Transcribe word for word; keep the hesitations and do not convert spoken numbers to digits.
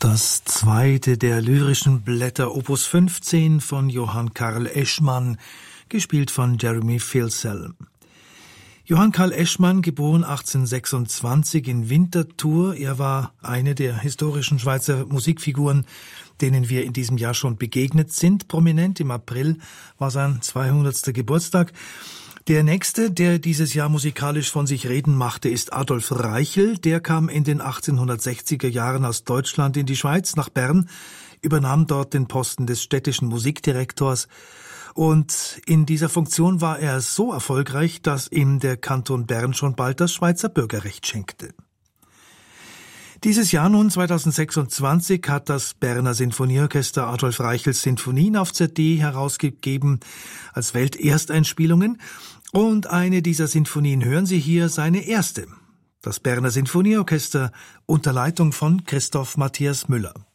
Das zweite der lyrischen Blätter, Opus fünfzehn von Johann Karl Eschmann, gespielt von Jeremy Filsell. Johann Karl Eschmann, geboren achtzehnhundertsechsundzwanzig in Winterthur. Er war eine der historischen Schweizer Musikfiguren, denen wir in diesem Jahr schon begegnet sind. Prominent im April war sein zweihundertster Geburtstag. Der nächste, der dieses Jahr musikalisch von sich reden machte, ist Adolf Reichel. Der kam in den achtzehnhundertsechziger Jahren aus Deutschland in die Schweiz, nach Bern, übernahm dort den Posten des städtischen Musikdirektors. Und in dieser Funktion war er so erfolgreich, dass ihm der Kanton Bern schon bald das Schweizer Bürgerrecht schenkte. Dieses Jahr nun, zweitausendsechsundzwanzig, hat das Berner Sinfonieorchester Adolf Reichels Sinfonien auf C D herausgegeben als Weltersteinspielungen. Und eine dieser Sinfonien hören Sie hier, seine erste. Das Berner Sinfonieorchester unter Leitung von Christoph Matthias Müller.